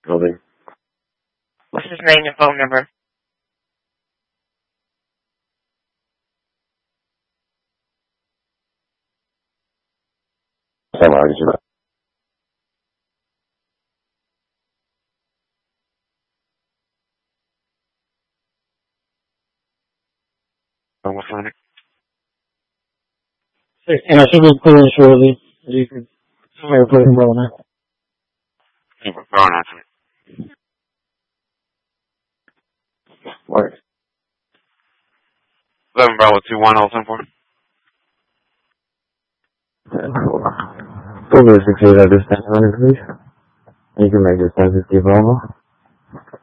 Building. What's his name and phone number? Somebody should. What's on it? And I should be clearing shortly. You could somebody put him on that. Yeah, we're throwing after it. What? 11 Bravo 2-1, all 10 4. Over 6 8 at this time, please. You can make this sensitive over.